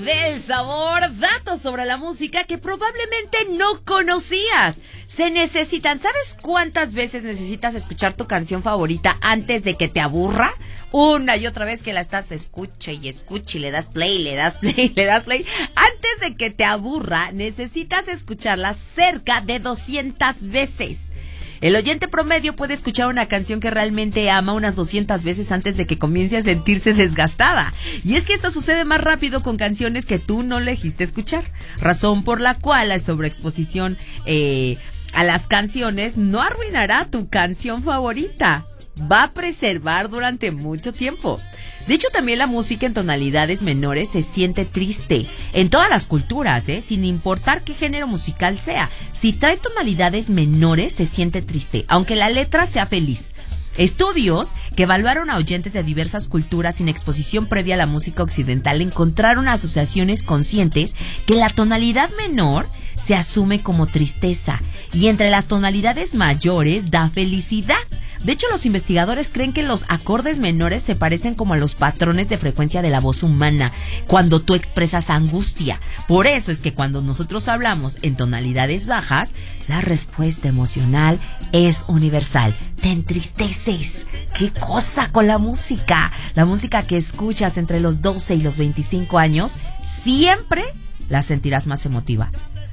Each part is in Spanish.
del sabor, datos sobre la música que probablemente no conocías. Se necesitan, ¿sabes cuántas veces necesitas escuchar tu canción favorita antes de que te aburra? Una y otra vez que la estás escuche y le das play, le das play. Antes de que te aburra, necesitas escucharla cerca de 200 veces. El oyente promedio puede escuchar una canción que realmente ama unas 200 veces antes de que comience a sentirse desgastada. Y es que esto sucede más rápido con canciones que tú no elegiste escuchar. Razón por la cual la sobreexposición a las canciones no arruinará tu canción favorita. Va a preservar durante mucho tiempo. De hecho, también la música en tonalidades menores se siente triste en todas las culturas, sin importar qué género musical sea. Si trae tonalidades menores, se siente triste, aunque la letra sea feliz. Estudios que evaluaron a oyentes de diversas culturas sin exposición previa a la música occidental encontraron asociaciones conscientes que la tonalidad menor se asume como tristeza y entre las tonalidades mayores da felicidad. De hecho, los investigadores creen que los acordes menores se parecen como a los patrones de frecuencia de la voz humana cuando tú expresas angustia. Por eso es que cuando nosotros hablamos en tonalidades bajas, la respuesta emocional es universal. Te entristeces. ¿Qué cosa con la música? La música que escuchas entre los 12 y los 25 años, siempre la sentirás más emotiva.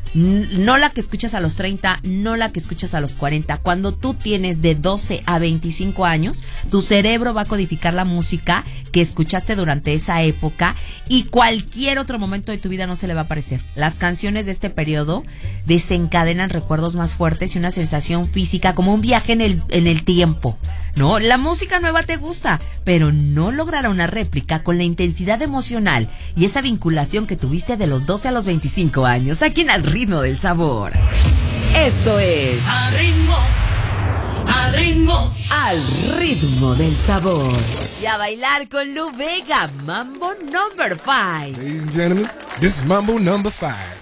No la que escuchas a los 30, no la que escuchas a los 40. Cuando tú tienes de 12 a 25 años, tu cerebro va a codificar la música que escuchaste durante esa época y cualquier otro momento de tu vida no se le va a parecer. Las canciones de este periodo desencadenan recuerdos más fuertes y una sensación física como un viaje en el tiempo, ¿no? La música nueva te gusta, pero no logrará una réplica con la intensidad emocional y esa vinculación que tuviste de los 12 a los 25 años, aquí en Al Ritmo del Sabor. Esto es Al ritmo Al Ritmo del Sabor. Y a bailar con Lu Vega, Mambo Number 5. Ladies and gentlemen, this is Mambo Number 5.